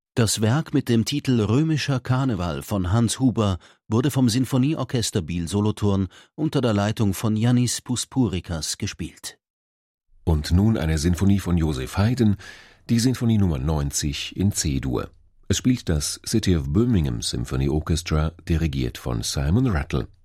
Das Werk mit dem Titel »Römischer Karneval« von Hans Huber wurde vom Sinfonieorchester Biel-Solothurn unter der Leitung von Yannis Puspurikas gespielt. Und nun eine Sinfonie von Joseph Haydn, die Sinfonie Nummer 90 in C-Dur. Es spielt das City of Birmingham Symphony Orchestra, dirigiert von Simon Rattle.